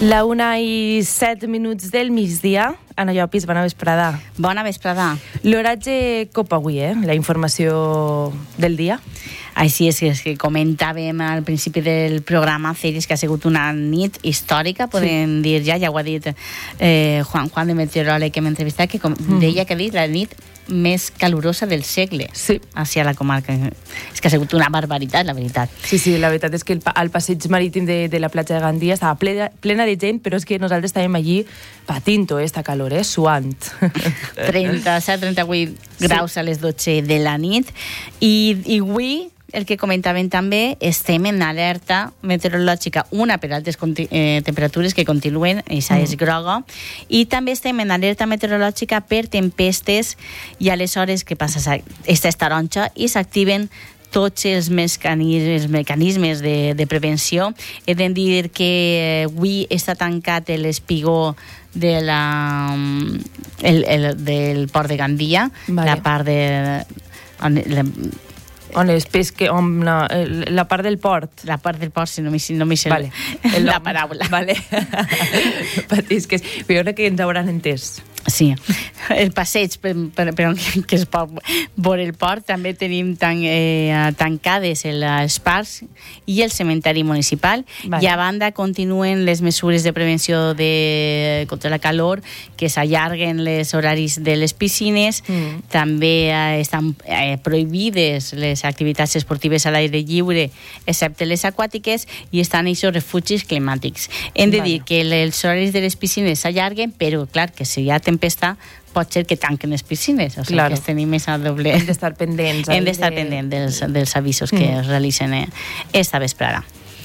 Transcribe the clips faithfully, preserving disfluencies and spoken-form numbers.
La una i set minuts del migdia. Anna Llopis, bona vesprada. Bona vesprada. L'oratge cop avui, eh? La informació del dia. Així és, és que comentàvem al principi del programa, Celis, que ha sigut una nit històrica, podem sí. dir ja, ja ho ha dit eh, Juan Juan de Meteoròleg que m'ha entrevistat, que com, mm. deia que ha dit la nit més calurosa del segle sí. hacia la comarca. És que ha sigut una barbaritat, la veritat. Sí, sí, la veritat és que el, el passeig marítim de, de la platja de Gandia estava plena, plena de gent, però és que nosaltres estàvem allí patint-ho, esta calor, eh? Suant. trenta-set trenta-vuit graus sí. a les dotze de la nit. I, i avui, el que comentàvem també, estem en alerta meteorològica, una per altes eh, temperatures que continuen, això és groga, i també estem en alerta meteorològica per tempestes, i aleshores que passa? Esta és taronja i s'activen tots els mecanismes, els mecanismes de, de prevenció. He de dir que avui està tancat l'espigó de la, el, el, del port de Gandia, vale. la part de... La, on es pesca, on, no, la part del port. La part del port, si no m'hi no sé vale. la paraula. Vale. Patisques. Jo crec que ens hauran entès. Sí, el passeig per, per, per on que es pot veure el port. També tenim tan, eh, tancades els parcs i el cementeri municipal. Vale. I a banda continuen les mesures de prevenció de, contra la calor, que s'allarguen els horaris de les piscines. Mm. També eh, estan eh, prohibides les activitats esportives a l'aire lliure, excepte les aquàtiques, i estan aquests refugis climàtics. Hem de vale. dir que els horaris de les piscines s'allarguen, però clar, que si hi ha tempesta, pot ser que tanquen les piscines, o sigui claro. que tenim més a doble... Hem d'estar pendents. Hem d'estar de... pendents dels, dels avisos mm. que es realitzen eh, esta vesprada.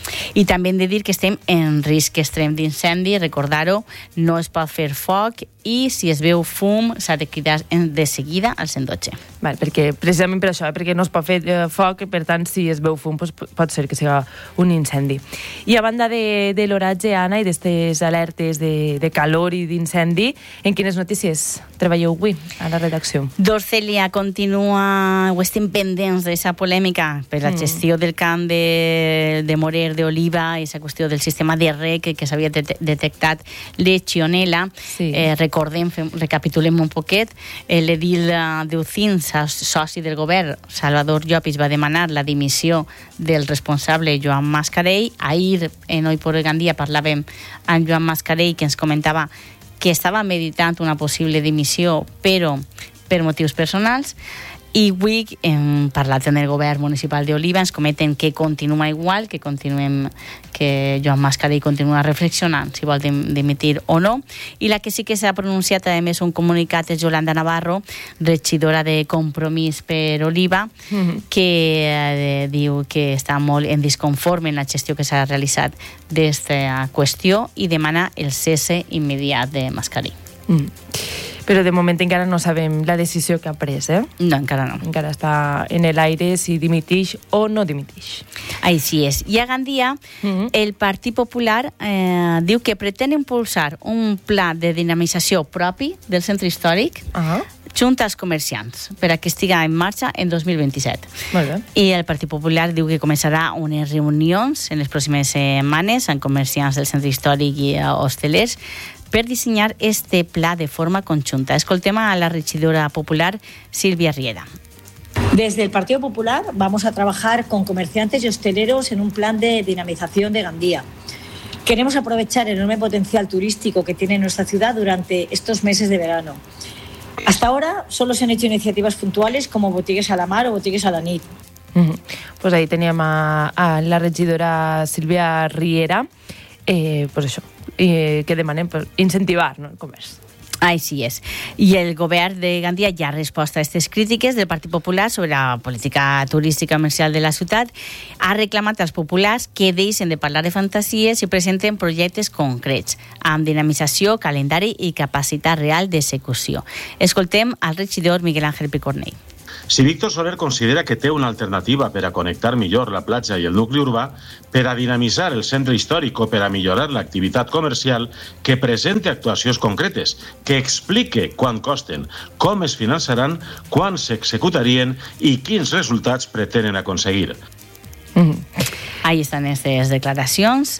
I també hem de dir que estem en risc extrem d'incendi, recordar-ho, no es pot fer foc, i si es veu fum s'ha de cridar de seguida al cent dotze. Val, perquè, precisament per això, eh, perquè no es pot fer eh, foc, per tant, si es veu fum, doncs, pot ser que sigui un incendi. I a banda de, de l'oratge, Anna, i d'aquestes alertes de, de calor i d'incendi, en quines notícies treballeu avui a la redacció? Doncs, Cèlia, continua, o estem pendents d'aquesta polèmica per la gestió mm. del camp de, de Morer d'Oliva, i aquesta qüestió del sistema de rec que s'havia de detectat legionel·la. Sí. Eh, recordem, fem, recapitulem un poquet, eh, l'edil d'Ucín, soci del govern, Salvador Llopis, va demanar la dimissió del responsable Joan Mascarell. Ahir, en Hoy por Gandia, parlàvem amb Joan Mascarell, que ens comentava que estava meditant una possible dimissió, però per motius personals. I avui hem parlat amb el govern municipal d'Oliva, ens comenten que continua igual, que continuem, que Joan Mascarell continua reflexionant si vol dimitir o no. I la que sí que s'ha pronunciat, a més, un comunicat és Yolanda Navarro, regidora de Compromís per Oliva, mm-hmm. que eh, diu que està molt en disconforme en la gestió que s'ha realitzat d'esta qüestió i demana el cesse immediat de Mascarell. Mm. Però de moment encara no sabem la decisió que ha pres, eh? No, encara no. Encara està en l'aire si dimitix o no dimitix. Així és. I a Gandia, mm-hmm. el Partit Popular eh, diu que pretén impulsar un pla de dinamització propi del centre històric uh-huh. junt als comerciants, per a que estigui en marxa en dos mil vint-i-set. Molt bé. I el Partit Popular diu que començarà unes reunions en les pròximes setmanes amb comerciants del centre històric i hostelers per dissenyar este pla de forma conjunta. Escoltem a la regidora popular Silvia Riera. Desde el Partido Popular vamos a trabajar con comerciantes y hosteleros en un plan de dinamización de Gandía. Queremos aprovechar el enorme potencial turístico que tiene nuestra ciudad durante estos meses de verano. Hasta ahora solo se han hecho iniciativas puntuales como botigues a la mar o botigues a la nit. Mm-hmm. Pues ahí teníem a, a la regidora Silvia Riera, eh, pues això, eh, que demanem per incentivar, no, el comerç. Així és. I el govern de Gandia ja ha respost a aquestes crítiques del Partit Popular sobre la política turística comercial de la ciutat. Ha reclamat als populars que deixen de parlar de fantasies i presenten projectes concrets, amb dinamització, calendari i capacitat real d'execució. Escoltem al regidor Miguel Ángel Picornell. Si Víctor Soler considera que té una alternativa per a connectar millor la platja i el nucli urbà, per a dinamitzar el centre històric o per a millorar l'activitat comercial, que presente actuacions concretes, que explique quan costen, com es finançaran, quan s'executarien i quins resultats pretenen aconseguir. Mm-hmm. Ahí estan aquestes declaracions.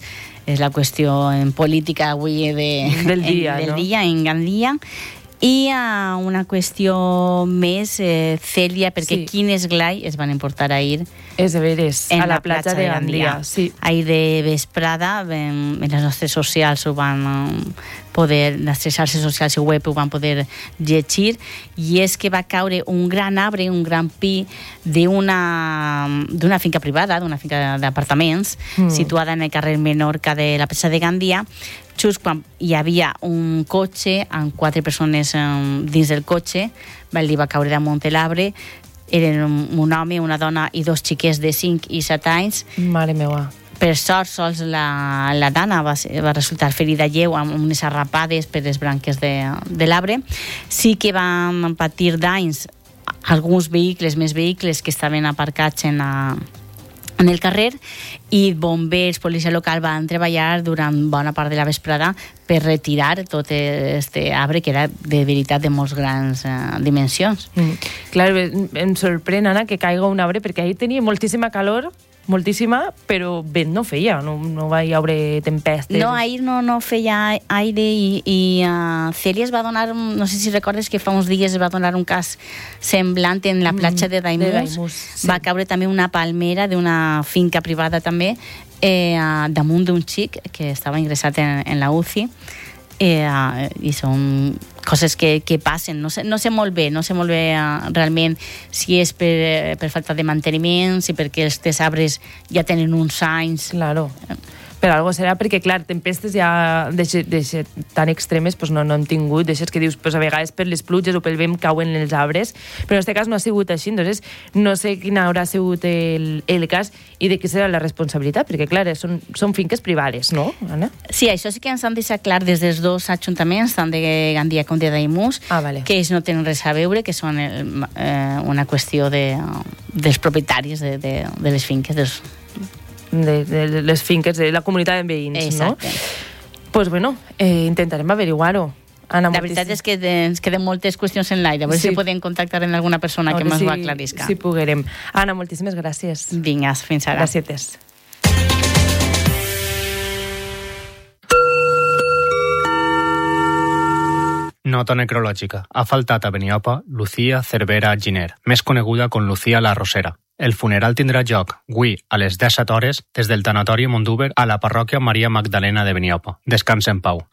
és la qüestió en política avui de, del dia, en, del no? dia en Gandia. I uh, una qüestió més, eh, Cèlia, perquè sí. quin esglai es van emportar ahir és de veres, en a la, la platja, platja de Gandia. Gandia. Sí. Ahir de vesprada, en, en les nostres socials ho van poder, les nostres xarxes socials i web ho van poder llegir, i és que va caure un gran arbre, un gran pi d'una d'una finca privada, d'una finca d'apartaments, mm. situada en el carrer Menorca de la platja de Gandia, just quan hi havia un cotxe amb quatre persones um, dins del cotxe, li va caure damunt l'arbre. Eren un, un home, una dona i dos xiquets de cinc i set anys. Mare meva. Per sort, sols la, la dona va, va resultar ferida lleu amb unes arrapades per les branques de, de l'arbre. Sí que van patir danys alguns vehicles, més vehicles que estaven aparcats en la en el carrer, i bombers, policia local van treballar durant bona part de la vesprada per retirar tot aquest arbre que era de veritat de molts grans eh, dimensions. Mm. Clar, em sorprèn, Anna, que caiga un arbre, perquè ahir tenia moltíssima calor, moltíssima, però vent no feia, no, no va haver tempestes. No, ahir no, no feia aire, i, i uh, Cèlia es va donar, no sé si recordes que fa uns dies es va donar un cas semblant en la platja de Daimús. De Daimús, sí. Va caure també una palmera d'una finca privada també, eh, damunt d'un xic que estava ingressat en, en la U C I. Eh, uh, i són coses que, que passen, no sé, no sé molt bé no sé molt bé uh, realment si és per, per falta de manteniment, si perquè els arbres ja tenen uns anys. Claro. Per algo serà, perquè, clar, tempestes ja deixe, deixe, tan extremes pues no, no hem tingut, deixes que dius, pues a vegades per les pluges o pel vent cauen els arbres, però en aquest cas no ha sigut així, entonces no sé quin haurà sigut el, el cas i de què serà la responsabilitat, perquè, clar, són, són finques privades, no, Anna? Sí, això sí que ens han deixat clar des dels dos ajuntaments, tant de Gandia com de Daimús, ah, vale. que ells no tenen res a veure, que són el, eh, una qüestió de, dels propietaris de, de, de les finques, dels De, de les finques, de la comunitat de veïns, exacte. No? Doncs, pues, bueno, eh, intentarem averiguar-ho. Anna, la veritat és que ens queden moltes qüestions en l'aire, a veure sí. si podem contactar amb alguna persona que ens si, ho aclarisca. Si poguerem. Anna, moltíssimes gràcies. Vinga, fins ara. Gràcies. Nota necrològica. Ha faltat a Beniopa Lucía Cervera Giner, més coneguda com Lucía la Rosera. El funeral tindrà lloc, avui, a les disset hores, des del tanatori Mondúber a la parròquia Maria Magdalena de Beniopa. Descansa en pau.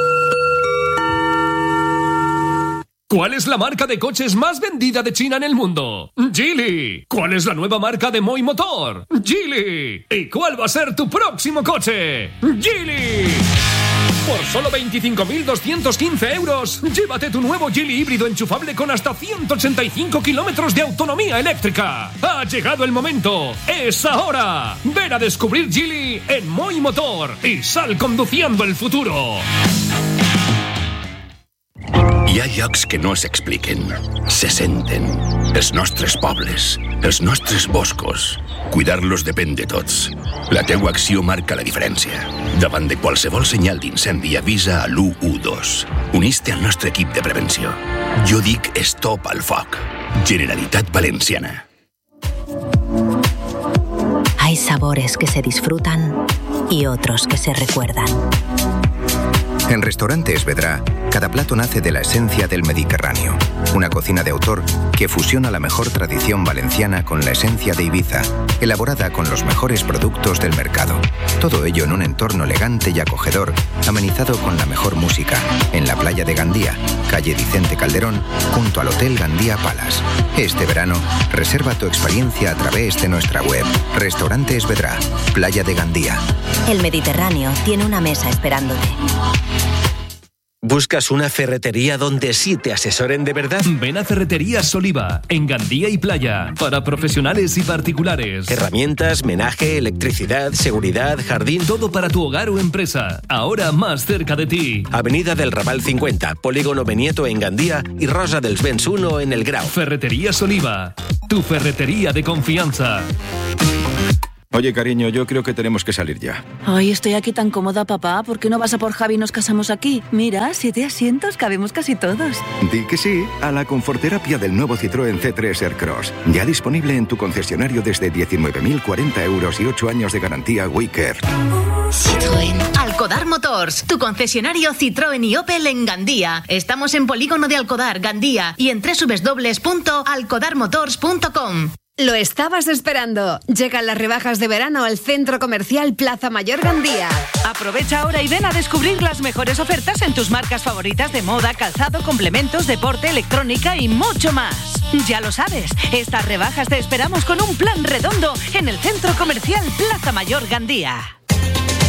¿Cuál es la marca de coches más vendida de China en el mundo? Geely. ¿Cuál es la nueva marca de Moi Motor? Geely. ¿Y cuál va a ser tu próximo coche? Geely. Por solo veinticinco mil doscientos quince euros, llévate tu nuevo Geely híbrido enchufable con hasta ciento ochenta y cinco kilómetros de autonomía eléctrica. Ha llegado el momento. ¡Es ahora! Ven a descubrir Geely en Moi Motor y sal conduciendo el futuro. Hi ha llocs que no s'expliquen, se senten. Els nostres pobles, els nostres boscos. Cuidar-los depèn de tots. La teua acció marca la diferència. Davant de qualsevol senyal d'incendi, avisa a l'u u dos. Unís-te al nostre equip de prevenció. Jo dic stop al foc. Generalitat Valenciana. Hay sabores que se disfrutan y otros que se recuerdan. En Restaurante Esvedra, cada plato nace de la esencia del Mediterráneo. Una cocina de autor que fusiona la mejor tradición valenciana con la esencia de Ibiza, elaborada con los mejores productos del mercado. Todo ello en un entorno elegante y acogedor, amenizado con la mejor música, en la playa de Gandía, calle Vicente Calderón, junto al Hotel Gandía Palace. Este verano, reserva tu experiencia a través de nuestra web. Restaurante Esvedra, playa de Gandía. El Mediterráneo tiene una mesa esperándote. ¿Buscas una ferretería donde sí te asesoren de verdad? Ven a Ferreterías Oliva, en Gandía y Playa, para profesionales y particulares. Herramientas, menaje, electricidad, seguridad, jardín... Todo para tu hogar o empresa, ahora más cerca de ti. Avenida del Raval cincuenta, Polígono Benieto en Gandía y Rosa dels Vents uno en El Grau. Ferreterías Oliva, tu ferretería de confianza. Oye, cariño, yo creo que tenemos que salir ya. Ay, estoy aquí tan cómoda, papá. ¿Por qué no vas a por Javi y nos casamos aquí? Mira, siete asientos, cabemos casi todos. Di que sí a la conforterapia del nuevo Citroën C tres Aircross. Ya disponible en tu concesionario desde diecinueve mil cuarenta euros y ocho años de garantía WeCare. Citroën. Alcodar Motors, tu concesionario Citroën y Opel en Gandía. Estamos en Polígono de Alcodar, Gandía, y en doble u doble u doble u punto alcodar motors punto com. Lo estabas esperando. Llegan las rebajas de verano al Centro Comercial Plaza Mayor Gandía. Aprovecha ahora y ven a descubrir las mejores ofertas en tus marcas favoritas de moda, calzado, complementos, deporte, electrónica y mucho más. Ya lo sabes, estas rebajas te esperamos con un plan redondo en el Centro Comercial Plaza Mayor Gandía.